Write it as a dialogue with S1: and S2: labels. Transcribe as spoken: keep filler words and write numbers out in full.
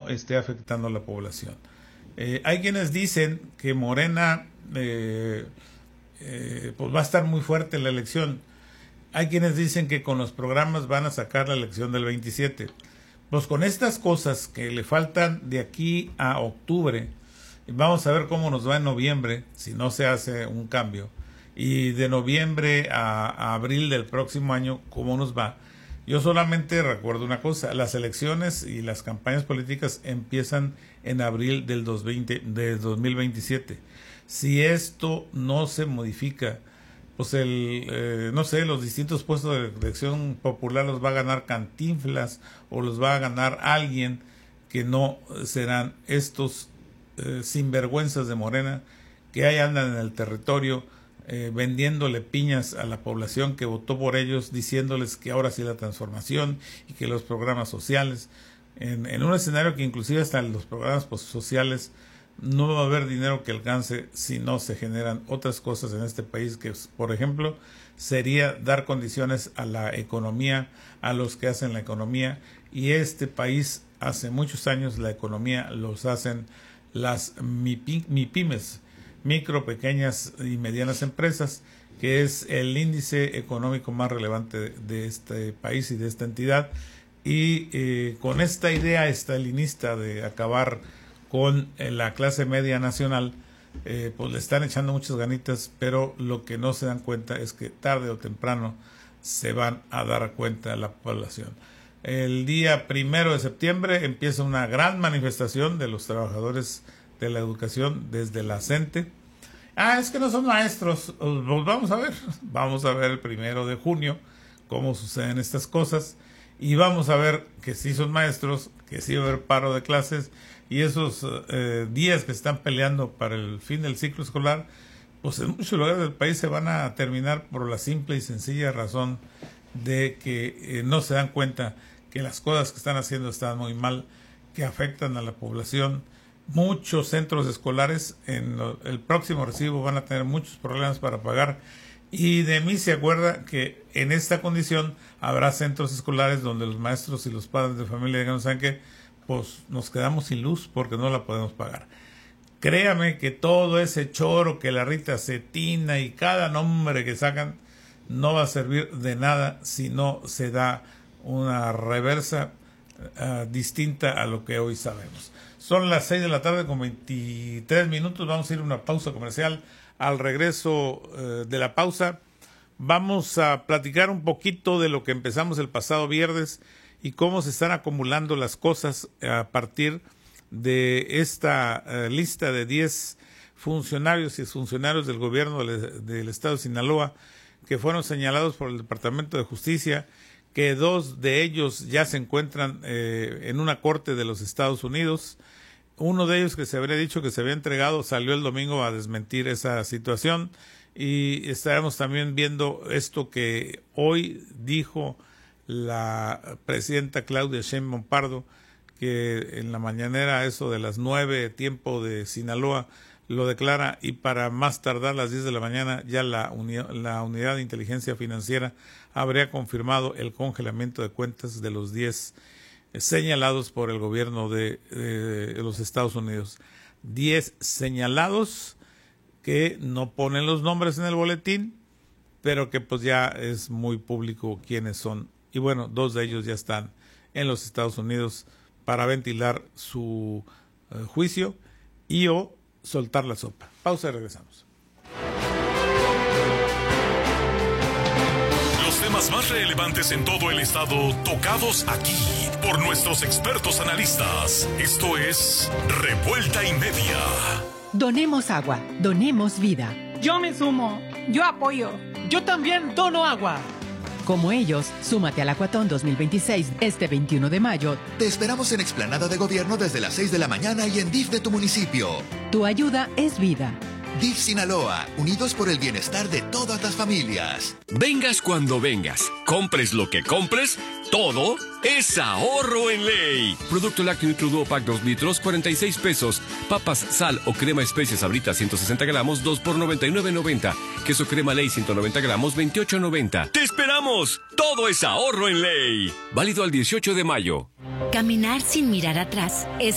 S1: esté afectando a la población. Eh, hay quienes dicen que Morena eh, eh, pues va a estar muy fuerte la elección. Hay quienes dicen que con los programas van a sacar la elección del veintisiete. Pues con estas cosas que le faltan de aquí a octubre, vamos a ver cómo nos va en noviembre, si no se hace un cambio. Y de noviembre a, a abril del próximo año, cómo nos va. Yo solamente recuerdo una cosa, las elecciones y las campañas políticas empiezan en abril del dos mil veintisiete. Si esto no se modifica, pues el, eh, no sé, los distintos puestos de elección popular los va a ganar Cantinflas o los va a ganar alguien que no serán estos eh, sinvergüenzas de Morena que ahí andan en el territorio eh, vendiéndole piñas a la población que votó por ellos, diciéndoles que ahora sí la transformación y que los programas sociales, en, en un escenario que inclusive hasta los programas pues, sociales no va a haber dinero que alcance si no se generan otras cosas en este país, que por ejemplo sería dar condiciones a la economía, a los que hacen la economía, y este país hace muchos años la economía los hacen las MIPIMES, micro, pequeñas y medianas empresas, que es el índice económico más relevante de, de este país y de esta entidad, y eh, con esta idea estalinista de acabar con eh, la clase media nacional, eh, pues le están echando muchas ganitas, pero lo que no se dan cuenta es que tarde o temprano se van a dar cuenta la población. El día primero de septiembre empieza una gran manifestación de los trabajadores de la educación desde la CENTE. Ah, es que no son maestros. Pues vamos a ver, vamos a ver el primero de junio cómo suceden estas cosas y vamos a ver que sí son maestros, que sí va a haber paro de clases, y esos eh, días que están peleando para el fin del ciclo escolar, pues en muchos lugares del país se van a terminar por la simple y sencilla razón de que eh, no se dan cuenta que las cosas que están haciendo están muy mal, que afectan a la población. Muchos centros escolares en lo, el próximo recibo van a tener muchos problemas para pagar, y de mí se acuerda que en esta condición habrá centros escolares donde los maestros y los padres de familia digan, ¿saben qué? Pues nos quedamos sin luz porque no la podemos pagar. Créame que todo ese choro que la Rita Cetina y cada nombre que sacan no va a servir de nada si no se da una reversa uh, distinta a lo que hoy sabemos. Son las seis de la tarde con veintitrés minutos, vamos a ir a una pausa comercial. Al regreso uh, de la pausa vamos a platicar un poquito de lo que empezamos el pasado viernes y cómo se están acumulando las cosas a partir de esta uh, lista de diez funcionarios y exfuncionarios del gobierno del, del estado de Sinaloa que fueron señalados por el Departamento de Justicia, que dos de ellos ya se encuentran eh, en una corte de los Estados Unidos. Uno de ellos, que se habría dicho que se había entregado, salió el domingo a desmentir esa situación, y estaremos también viendo esto que hoy dijo la presidenta Claudia Sheinbaum Pardo, que en la mañanera, eso de las nueve, tiempo de Sinaloa, lo declara, y para más tardar las diez de la mañana ya la, uni la Unidad de Inteligencia Financiera habría confirmado el congelamiento de cuentas de los diez señalados por el gobierno de, de los Estados Unidos. diez señalados que no ponen los nombres en el boletín, pero que pues ya es muy público quiénes son. Y bueno, dos de ellos ya están en los Estados Unidos para ventilar su uh, juicio y o soltar la sopa. Pausa y regresamos.
S2: Los temas más relevantes en todo el estado, tocados aquí por nuestros expertos analistas. Esto es Revuelta y Media.
S3: Donemos agua, donemos vida.
S4: Yo me sumo, yo apoyo.
S5: Yo también dono agua.
S3: Como ellos, súmate al Acuatón dos mil veintiséis este veintiuno de mayo.
S6: Te esperamos en Explanada de Gobierno desde las seis de la mañana y en D I F de tu municipio.
S3: Tu ayuda es vida.
S6: D I F Sinaloa, unidos por el bienestar de todas las familias.
S7: Vengas cuando vengas, compres lo que compres, todo es ahorro en ley. Producto lácteo Nutriduo Pack dos litros, cuarenta y seis pesos. Papas, sal o crema especias Sabrita ciento sesenta gramos, dos por noventa y nueve noventa. Queso crema ley ciento noventa gramos, veintiocho noventa. ¡Te esperamos! Todo es ahorro en ley. Válido al dieciocho de mayo.
S8: Caminar sin mirar atrás es